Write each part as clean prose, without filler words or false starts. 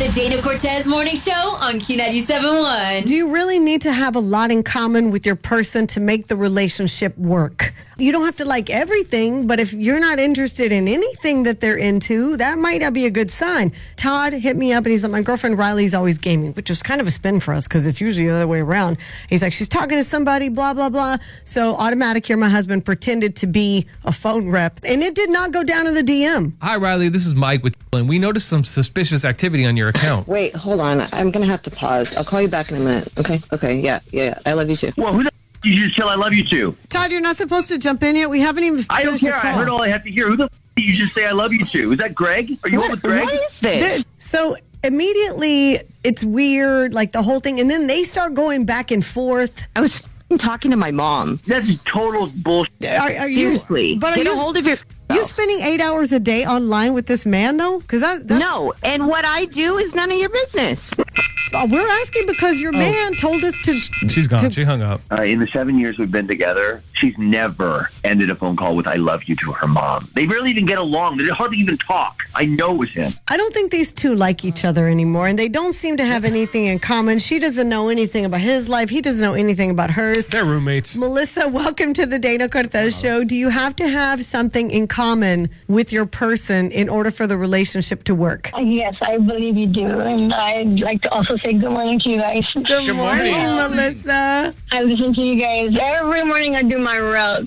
The Dana Cortez Morning Show on Q97.1. Do you really need to have a lot in common with your person to make the relationship work? You don't have to like everything, but if you're not interested in anything that they're into, that might not be a good sign. Todd hit me up and he's like, my girlfriend Riley's always gaming, which is kind of a spin for us because it's usually the other way around. He's like, she's talking to somebody, blah, blah, blah. So automatic here, my husband pretended to be a phone rep and it did not go down in the DM. Hi, Riley. This is Mike with and we noticed some suspicious activity on your account. Wait, hold on. I'm going to have to pause. I'll call you back in a minute. Okay, yeah. I love you too. Well, who the you just tell I love you to? Todd, you're not supposed to jump in yet. We haven't even I don't finished care. the call. I heard all I have to hear. Who the you just say I love you to? Is that Greg? Are you on with Greg? What is this? So immediately it's weird, like the whole thing. And then they start going back and forth. I was talking to my mom. That's total bullshit. Are you, Seriously. but are Get you, a hold of your... you spending 8 hours a day online with this man, though? Because that's... No, and what I do is none of your business. We're asking because your man told us to... She's gone. She hung up. In the 7 years we've been together, she's never ended a phone call with I love you to her mom. They barely even get along. They hardly even talk. I know it was him. I don't think these two like each other anymore, and they don't seem to have anything in common. She doesn't know anything about his life. He doesn't know anything about hers. They're roommates. Melissa, welcome to the Dana Cortez Show. Do you have to have something in common with your person in order for the relationship to work? Yes, I believe you do. And I'd like to also say good morning to you guys. Good morning, Melissa. I listen to you guys every morning. I do my routes.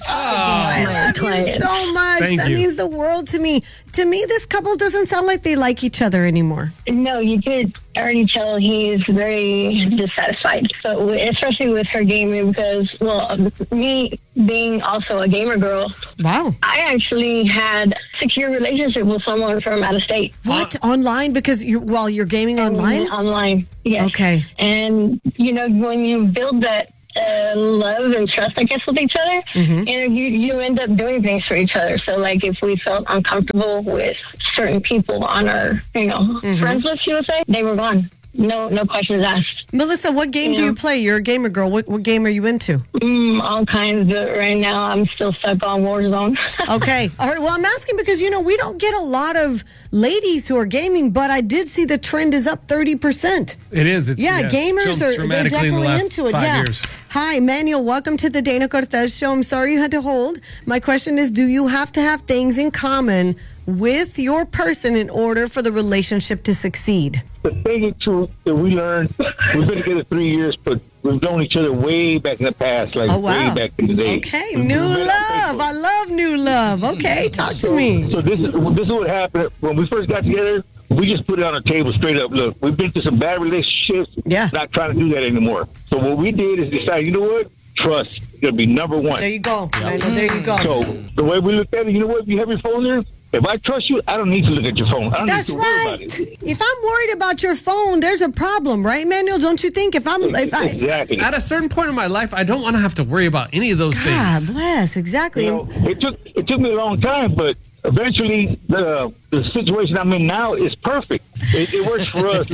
I love you so much. Thank That you. means the world to me. To me, this couple doesn't sound like they like each other anymore. No, you could already tell he's very dissatisfied. So, especially with her gaming, because, well, me being also a gamer girl, Wow. I actually had a 6-year relationship with someone from out of state. What? Online? Because while you're gaming online? Online, yes. Okay. And, you know, when you build that love and trust, I guess, with each other, you end up doing things for each other. So, like, if we felt uncomfortable with certain people on our, friends list, you would say, they were gone. No questions asked. Melissa, what game do you play? You're a gamer girl. What game are you into? All kinds, but right now I'm still stuck on Warzone. Okay. All right. Well, I'm asking because, we don't get a lot of ladies who are gaming, but I did see the trend is up 30%. It is. It's, Gamers jumped are they're dramatically in the definitely last into it. 5 Yeah. years. Hi, Manuel. Welcome to the Dana Cortez Show. I'm sorry you had to hold. My question is, do you have to have things in common with your person in order for the relationship to succeed? The thing too that we learned, we've been together 3 years, but we've known each other way back in the past, way back in the day. Okay, new love. I love new love. Okay, talk to me. So this is what happened when we first got together. We just put it on the table straight up. Look, we've been through some bad relationships. Yeah. Not trying to do that anymore. So what we did is decide, you know what? Trust is going to be number one. There you go. There you go. So the way we look at it, you know what? If you have your phone there, if I trust you, I don't need to look at your phone. I don't That's need to worry about right. it. If I'm worried about your phone, there's a problem, right, Manuel? Don't you think? Exactly. At a certain point in my life, I don't want to have to worry about any of those God things. bless, exactly. It took me a long time, but eventually the situation I'm in now is perfect. It works for us.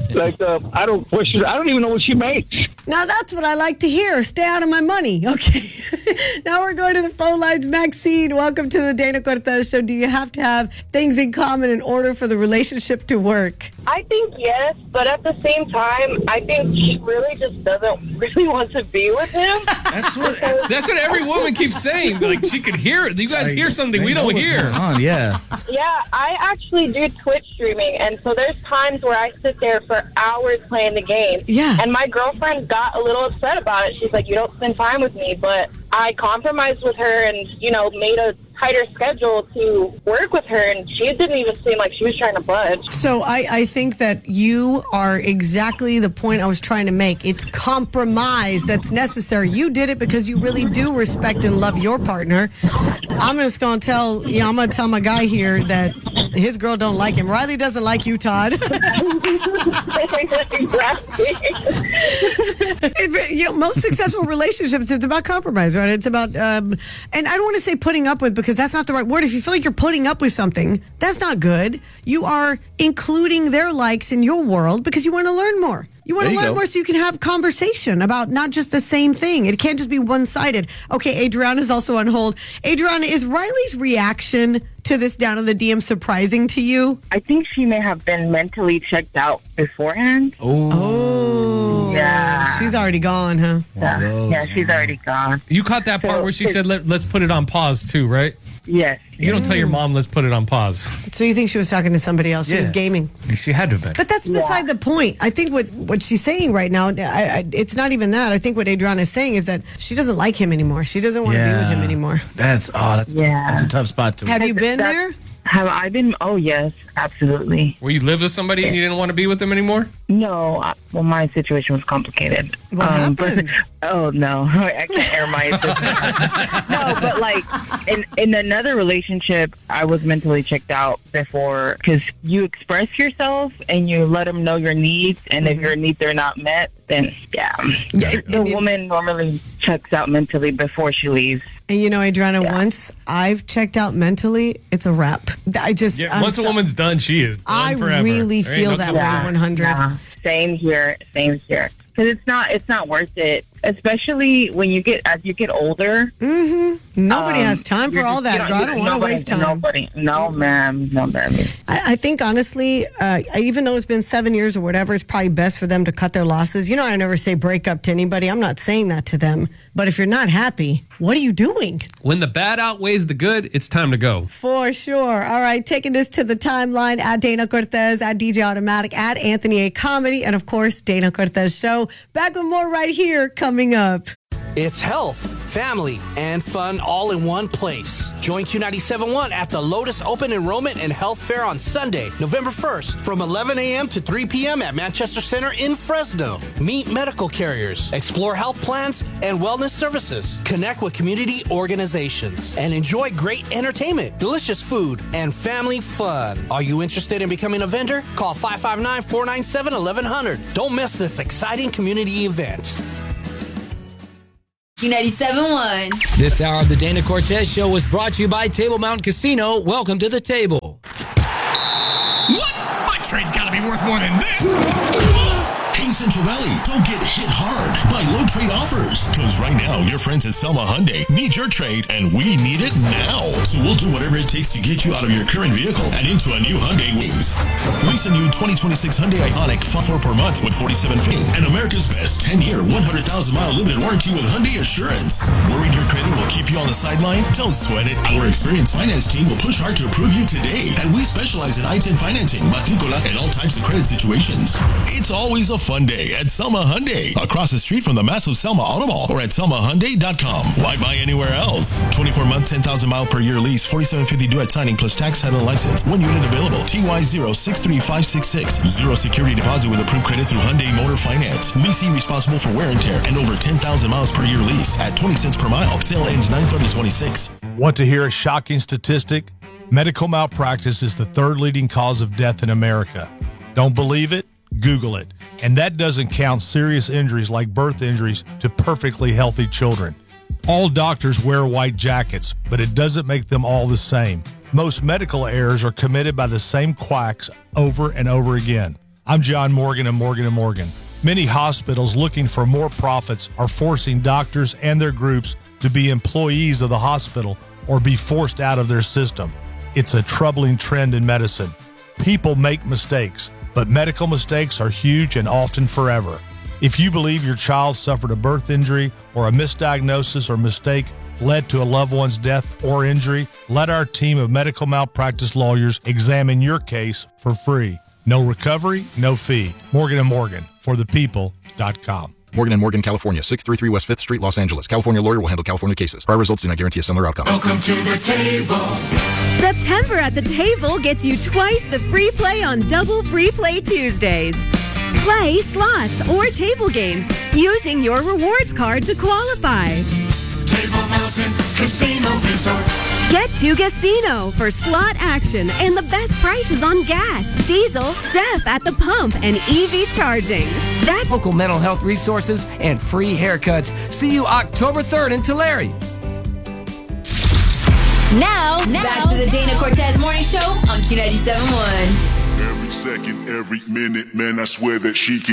I don't question. I don't even know what she makes. Now that's what I like to hear. Stay out of my money. Okay. Now we're going to the phone lines. Maxine, welcome to the Dana Cortez Show. Do you have to have things in common in order for the relationship to work? I think yes, but at the same time, I think she really just doesn't really want to be with him. That's what every woman keeps saying. Like she could hear it. You guys hear something we don't hear. Yeah. Yeah, I actually do Twitch streaming, and so there's times where I sit there for hours playing the game. Yeah. And my girlfriend got a little upset about it. She's like, you don't spend time with me, but I compromised with her and, made a tighter schedule to work with her, and she didn't even seem like she was trying to budge. So I think that you are exactly the point I was trying to make. It's compromise that's necessary. You did it because you really do respect and love your partner. I'm just going to tell my guy here that his girl don't like him. Riley doesn't like you, Todd. Most successful relationships, it's about compromise, right? It's about, and I don't want to say putting up with because that's not the right word. If you feel like you're putting up with something, that's not good. You are including their likes in your world because you want to learn more. You want to learn more so you can have conversation about not just the same thing. It can't just be one-sided. Okay, Adriana is also on hold. Adriana, is Riley's reaction to this down in the DM surprising to you? I think she may have been mentally checked out beforehand. Oh. Yeah. She's already gone, huh? Yeah, she's already gone. You caught that part where she said, let's put it on pause too, right? Yes. You don't tell your mom, let's put it on pause. So you think she was talking to somebody else? She was gaming. She had to have been. But that's beside the point. I think what she's saying right now, it's not even that. I think what Adriana is saying is that she doesn't like him anymore. She doesn't want to be with him anymore. That's a tough spot to. Have you been there? Have I been? Oh, yes, absolutely. Where you lived with somebody and you didn't want to be with them anymore? No, well, my situation was complicated. What happened? Oh, no, I can't air my No, but like in another relationship, I was mentally checked out before because you express yourself and you let them know your needs. And if your needs are not met, then the woman normally checks out mentally before she leaves. And you know, Adriana, once I've checked out mentally, it's a wrap. Once a woman's done, she is done forever. I really feel that way, 100. Yeah. Same here. Because it's not worth it, especially when as you get older. Mm-hmm. Nobody has time for all that, girl. I don't want to waste time. Nobody. No, ma'am. I think, honestly, even though it's been 7 years or whatever, it's probably best for them to cut their losses. You know, I never say break up to anybody. I'm not saying that to them. But if you're not happy, what are you doing? When the bad outweighs the good, it's time to go. For sure. All right, taking this to the timeline, at Dana Cortez, at DJ Automatic, at Anthony A. Comedy, and, of course, Dana Cortez Show. Back with more right here coming up. It's health, family, and fun all in one place. Join Q97.1 at the Lotus Open Enrollment and Health Fair on Sunday, November 1st from 11 a.m. to 3 p.m. at Manchester Center in Fresno. Meet medical carriers, explore health plans and wellness services, connect with community organizations, and enjoy great entertainment, delicious food, and family fun. Are you interested in becoming a vendor? Call 559-497-1100. Don't miss this exciting community event. Q97.1. This hour of the Dana Cortez Show was brought to you by Table Mountain Casino. Welcome to the table. What? My trade's gotta be worth more than this! Hey, Central Valley, don't get hit hard by low trade offers. Because right now, your friends at Selma Hyundai need your trade, and we need it now. So we'll do whatever it takes to get you out of your current vehicle and into a new Hyundai Wings. Lease a new 2026 Hyundai Ioniq 4 per month with 47 fee. And America's best 10-year, 100,000-mile limited warranty with Hyundai Assurance. Worried your credit will keep you on the sideline? Don't sweat it. Our experienced finance team will push hard to approve you today. And we specialize in I-10 financing, matricola, and all types of credit situations. It's always a fun day at Selma Hyundai, across the street from the massive Selma Auto Mall, or at selmahyundai.com. Why buy anywhere else? 24-month, 10,000-mile per year lease, $4,750 due at signing, plus tax, title, and license. 1 unit available. TY063566. 0 security deposit with approved credit through Hyundai Motor Finance. Leasing responsible for wear and tear, and over 10,000 miles per year lease at 20 cents per mile. Sale ends 9/30/26. Want to hear a shocking statistic? Medical malpractice is the third leading cause of death in America. Don't believe it? Google it. And that doesn't count serious injuries like birth injuries to perfectly healthy children. All doctors wear white jackets, but it doesn't make them all the same. Most medical errors are committed by the same quacks over and over again. I'm John Morgan of Morgan & Morgan. Many hospitals looking for more profits are forcing doctors and their groups to be employees of the hospital or be forced out of their system. It's a troubling trend in medicine. People make mistakes, but medical mistakes are huge and often forever. If you believe your child suffered a birth injury or a misdiagnosis or mistake led to a loved one's death or injury, let our team of medical malpractice lawyers examine your case for free. No recovery, no fee. Morgan & Morgan, forthepeople.com. Morgan & Morgan, California, 633 West 5th Street, Los Angeles. California lawyer will handle California cases. Prior results do not guarantee a similar outcome. Welcome to the table. September at the table gets you twice the free play on Double Free Play Tuesdays. Play slots or table games using your rewards card to qualify. Table Mountain Casino Resort. Get to Casino for slot action and the best prices on gas, diesel, DEF at the pump, and EV charging. That's local mental health resources and free haircuts. See you October 3rd in Tulare. Now, back to the Dana Cortez Morning Show on Q97.1. Every second, every minute, man, I swear that she can.